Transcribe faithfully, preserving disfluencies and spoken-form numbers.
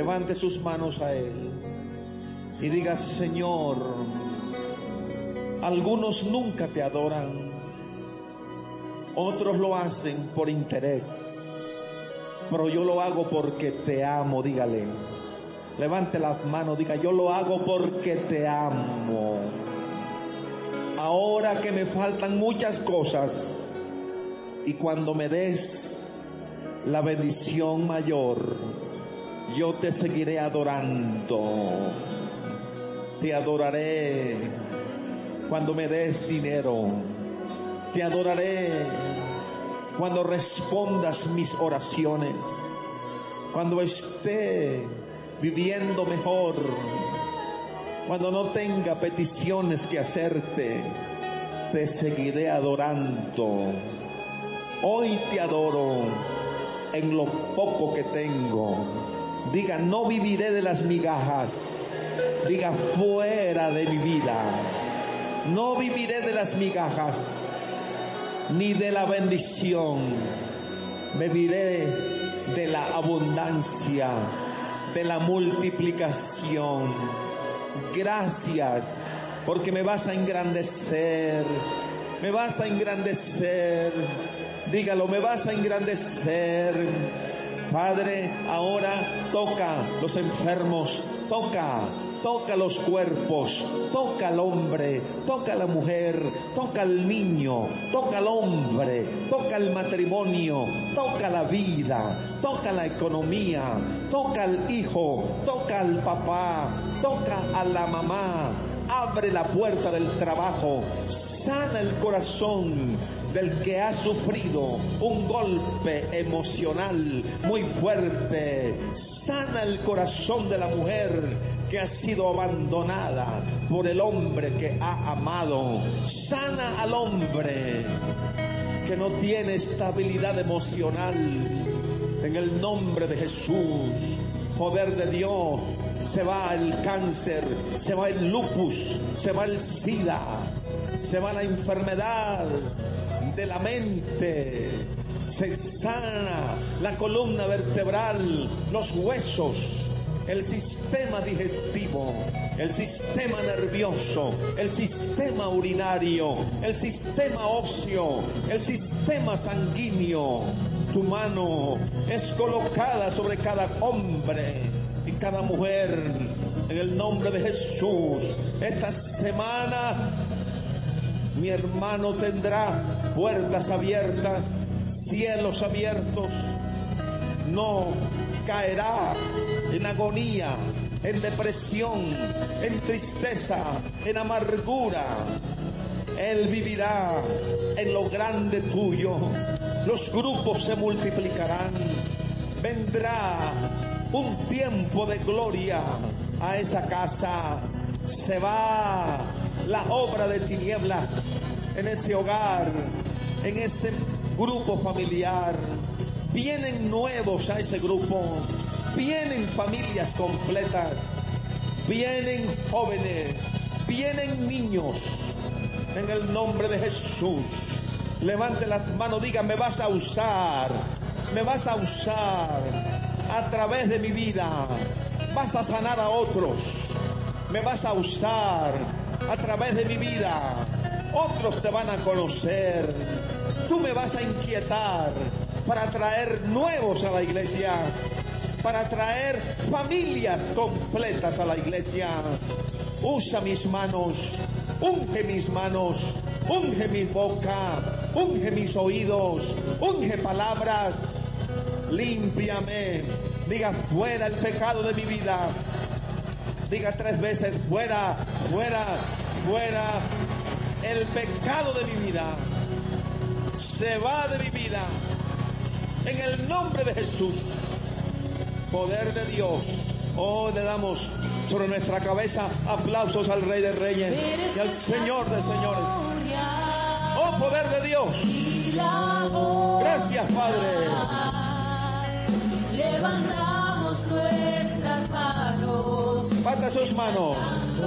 levante sus manos a Él y diga: Señor, algunos nunca te adoran, otros lo hacen por interés, pero yo lo hago porque te amo. Dígale, levante las manos, diga: yo lo hago porque te amo. Ahora que me faltan muchas cosas, y cuando me des la bendición mayor, yo te seguiré adorando. Te adoraré cuando me des dinero. Te adoraré cuando respondas mis oraciones. Cuando esté viviendo mejor. Cuando no tenga peticiones que hacerte, te seguiré adorando. Hoy te adoro en lo poco que tengo. Diga: no viviré de las migajas. Diga: fuera de mi vida no viviré de las migajas, ni de la bendición. Viviré de la abundancia, de la multiplicación. Gracias, porque me vas a engrandecer. Me vas a engrandecer. Dígalo: me vas a engrandecer. Padre, ahora toca los enfermos, toca, toca los cuerpos, toca al hombre, toca a la mujer, toca al niño, toca al hombre, toca el matrimonio, toca la vida, toca la economía, toca al hijo, toca al papá, toca a la mamá. Abre la puerta del trabajo, sana el corazón del que ha sufrido un golpe emocional muy fuerte. Sana el corazón de la mujer que ha sido abandonada por el hombre que ha amado. Sana al hombre que no tiene estabilidad emocional. En el nombre de Jesús, poder de Dios, se va el cáncer, se va el lupus, se va el sida, se va la enfermedad de la mente, se sana la columna vertebral, los huesos, el sistema digestivo, el sistema nervioso, el sistema urinario, el sistema óseo, el sistema sanguíneo. Tu mano es colocada sobre cada hombre y cada mujer en el nombre de Jesús. Esta semana mi hermano tendrá puertas abiertas, cielos abiertos. No caerá en agonía, en depresión, en tristeza, en amargura. Él vivirá en lo grande tuyo. Los grupos se multiplicarán. Vendrá un tiempo de gloria a esa casa. Se va la obra de tinieblas en ese hogar, en ese grupo familiar. Vienen nuevos a ese grupo. Vienen familias completas. Vienen jóvenes. Vienen niños. En el nombre de Jesús. Levante las manos, diga: me vas a usar, me vas a usar a través de mi vida, vas a sanar a otros, me vas a usar a través de mi vida, otros te van a conocer, tú me vas a inquietar para traer nuevos a la iglesia, para traer familias completas a la iglesia. Usa mis manos, unge mis manos, unge mi boca, unge mis oídos, unge palabras, límpiame. Diga: fuera el pecado de mi vida. Diga tres veces: fuera, fuera, fuera el pecado de mi vida. Se va de mi vida en el nombre de Jesús. Poder de Dios. Hoy le damos sobre nuestra cabeza aplausos al Rey de Reyes y al Señor de Señores. Oh, poder de Dios. Gracias, Padre. Levantamos nuestras manos. Levanta sus manos.